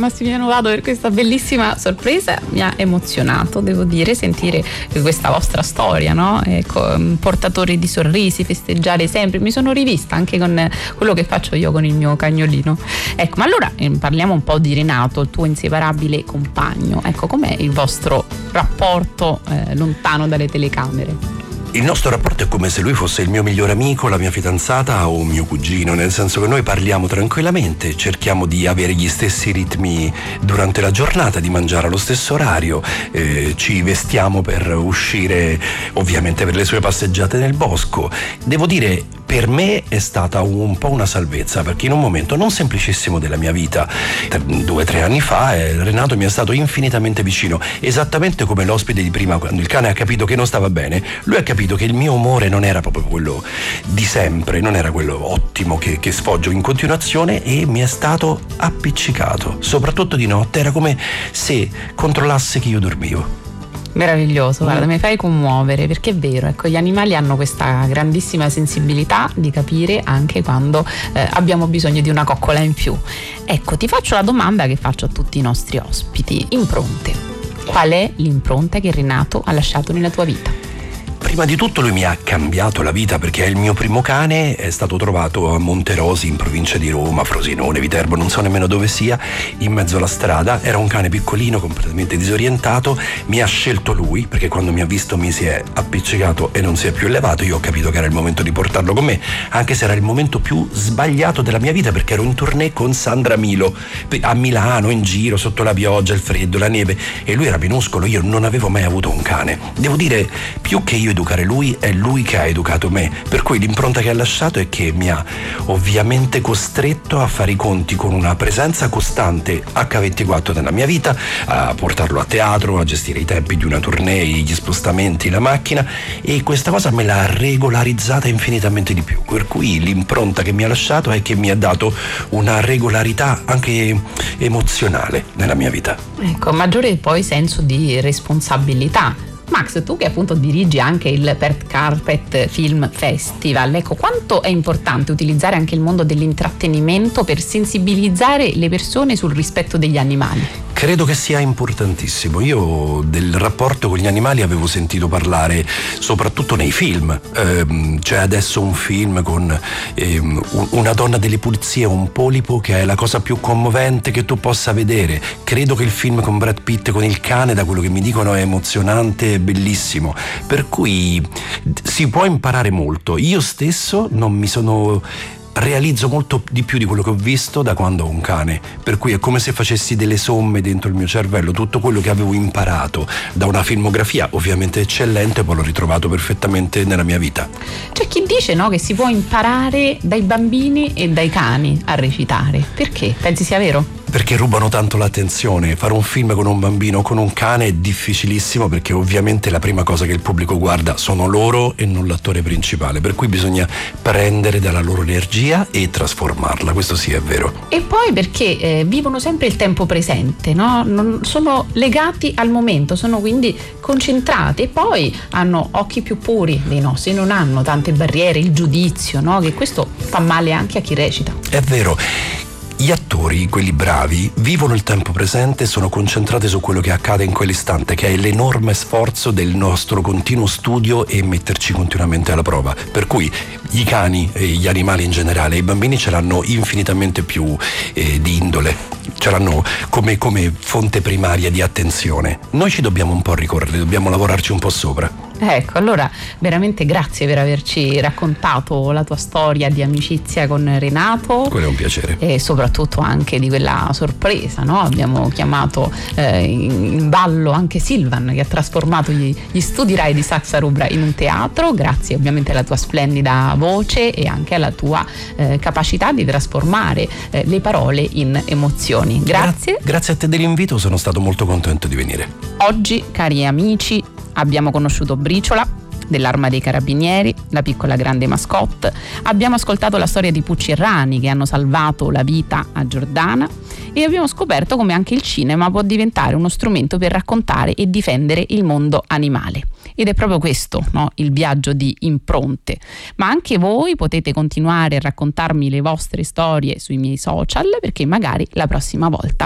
Massimiliano Vado per questa bellissima sorpresa. Mi ha emozionato, devo dire, sentire questa vostra storia, no? Ecco, portatori di sorrisi, festeggiare sempre. Mi sono rivista anche con quello che faccio io con il mio cagnolino. Ecco, ma allora parliamo un po' di Renato, il tuo inseparabile compagno. Ecco, com'è il vostro rapporto lontano dalle telecamere? Il nostro rapporto è come se lui fosse il mio migliore amico, la mia fidanzata o un mio cugino, nel senso che noi parliamo tranquillamente, cerchiamo di avere gli stessi ritmi durante la giornata, di mangiare allo stesso orario, ci vestiamo per uscire, ovviamente per le sue passeggiate nel bosco. Devo dire, per me è stata un po' una salvezza, perché in un momento non semplicissimo della mia vita, 2 o 3 anni fa, Renato mi è stato infinitamente vicino, esattamente come l'ospite di prima, quando il cane ha capito che non stava bene, lui ha capito che il mio umore non era proprio quello di sempre, non era quello ottimo che sfoggio in continuazione, e mi è stato appiccicato, soprattutto di notte. Era come se controllasse che io dormivo. Meraviglioso, guarda, mi fai commuovere, perché è vero, ecco, gli animali hanno questa grandissima sensibilità di capire anche quando abbiamo bisogno di una coccola in più. Ecco, ti faccio la domanda che faccio a tutti i nostri ospiti: impronte. Qual è l'impronta che Renato ha lasciato nella tua vita? Prima di tutto lui mi ha cambiato la vita, perché è il mio primo cane, è stato trovato a Monterosi in provincia di Roma, Frosinone, Viterbo, non so nemmeno dove sia, in mezzo alla strada. Era un cane piccolino, completamente disorientato, mi ha scelto lui, perché quando mi ha visto mi si è appiccicato e non si è più levato. Io ho capito che era il momento di portarlo con me, anche se era il momento più sbagliato della mia vita, perché ero in tournée con Sandra Milo a Milano, in giro sotto la pioggia, il freddo, la neve, e lui era minuscolo. Io non avevo mai avuto un cane. Devo dire, più che io educare lui, è lui che ha educato me, per cui l'impronta che ha lasciato è che mi ha ovviamente costretto a fare i conti con una presenza costante H24 nella mia vita, a portarlo a teatro, a gestire i tempi di una tournée, gli spostamenti, la macchina, e questa cosa me l'ha regolarizzata infinitamente di più, per cui l'impronta che mi ha lasciato è che mi ha dato una regolarità anche emozionale nella mia vita. Ecco, maggiore poi senso di responsabilità. Max, tu che appunto dirigi anche il Red Carpet Film Festival, ecco, quanto è importante utilizzare anche il mondo dell'intrattenimento per sensibilizzare le persone sul rispetto degli animali? Credo che sia importantissimo. Io del rapporto con gli animali avevo sentito parlare soprattutto nei film. C'è adesso un film con una donna delle pulizie, un polipo, che è la cosa più commovente che tu possa vedere. Credo che il film con Brad Pitt con il cane, da quello che mi dicono, è emozionante e bellissimo. Per cui si può imparare molto. Io stesso realizzo molto di più di quello che ho visto da quando ho un cane, per cui è come se facessi delle somme dentro il mio cervello. Tutto quello che avevo imparato da una filmografia ovviamente eccellente, poi l'ho ritrovato perfettamente nella mia vita. C'è chi dice, no, che si può imparare dai bambini e dai cani a recitare. Perché? Pensi sia vero? Perché rubano tanto l'attenzione. Fare un film con un bambino o con un cane è difficilissimo, perché ovviamente la prima cosa che il pubblico guarda sono loro e non l'attore principale, per cui bisogna prendere dalla loro energia e trasformarla, questo sì è vero. E poi perché vivono sempre il tempo presente, no? Non sono legati al momento, sono quindi concentrati, e poi hanno occhi più puri dei nostri, non hanno tante barriere, il giudizio, no? Che questo fa male anche a chi recita. È vero. Gli attori, quelli bravi, vivono il tempo presente e sono concentrati su quello che accade in quell'istante, che è l'enorme sforzo del nostro continuo studio e metterci continuamente alla prova. Per cui i cani e gli animali in generale, i bambini ce l'hanno infinitamente più di indole, ce l'hanno come fonte primaria di attenzione. Noi ci dobbiamo un po' ricorrere, dobbiamo lavorarci un po' sopra. Ecco, allora veramente grazie per averci raccontato la tua storia di amicizia con Renato. Quello è un piacere. E soprattutto anche di quella sorpresa, no? Abbiamo chiamato in ballo anche Silvan, che ha trasformato gli studi Rai di Saxa Rubra in un teatro, grazie ovviamente alla tua splendida voce e anche alla tua capacità di trasformare le parole in emozioni. Grazie. Grazie a te dell'invito, sono stato molto contento di venire. Oggi, cari amici, abbiamo conosciuto Briciola dell'Arma dei Carabinieri, la piccola grande mascotte. Abbiamo ascoltato la storia di Pucci e Rani, che hanno salvato la vita a Giordana, e abbiamo scoperto come anche il cinema può diventare uno strumento per raccontare e difendere il mondo animale. Ed è proprio questo, no? Il viaggio di impronte. Ma anche voi potete continuare a raccontarmi le vostre storie sui miei social, perché magari la prossima volta